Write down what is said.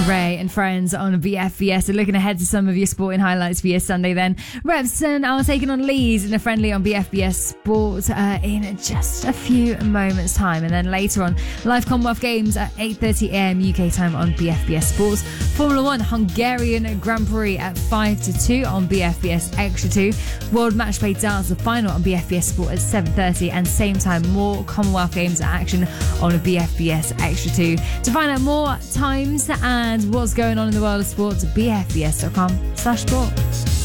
Ray and friends on BFBS are looking ahead to some of your sporting highlights for your Sunday then. Repston are taking on Leeds in a friendly on BFBS Sport in just a few moments time. And then later on, live Commonwealth Games at 8:30am UK time on BFBS Sports. Formula 1 Hungarian Grand Prix at 5-2 on BFBS Extra 2. World Match Play Darts, the final on BFBS Sport at 7:30, and same time more Commonwealth Games action on BFBS Extra 2. To find out more times and what's going on in the world of sports, bfbs.com/sport.